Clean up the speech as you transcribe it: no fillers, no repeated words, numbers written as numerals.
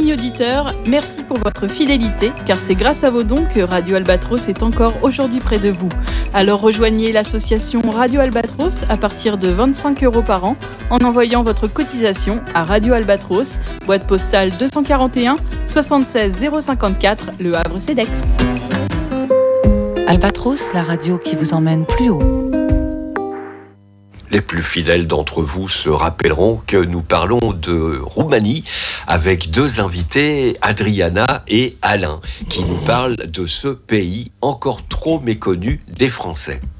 Amis auditeurs, merci pour votre fidélité, car c'est grâce à vos dons que Radio Albatros est encore aujourd'hui près de vous. Alors rejoignez l'association Radio Albatros à partir de 25 € par an en envoyant votre cotisation à Radio Albatros, boîte postale 241 76 054, Le Havre CEDEX. Albatros, la radio qui vous emmène plus haut. Les plus fidèles d'entre vous se rappelleront que nous parlons de Roumanie avec deux invités, Adriana et Alain, qui nous parlent de ce pays encore trop méconnu des Français.